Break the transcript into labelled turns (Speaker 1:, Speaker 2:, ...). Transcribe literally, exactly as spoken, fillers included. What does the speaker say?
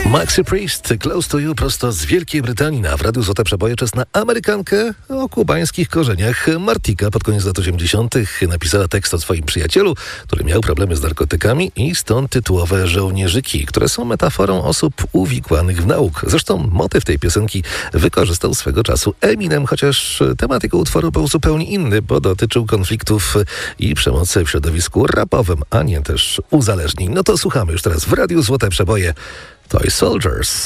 Speaker 1: Maxi Priest, Close to You, prosto z Wielkiej Brytanii. Na w Radiu Złote Przeboje czas na Amerykankę o kubańskich korzeniach. Martika pod koniec lat osiemdziesiątych napisała tekst o swoim przyjacielu, który miał problemy z narkotykami i stąd tytułowe żołnierzyki, które są metaforą osób uwikłanych w nauk. Zresztą motyw tej piosenki wykorzystał swego czasu Eminem, chociaż temat jego utworu był zupełnie inny, bo dotyczył konfliktów i przemocy w środowisku rapowym, a nie też uzależnień. No to słuchamy już teraz w Radiu Złote Przeboje. Toy Soldiers.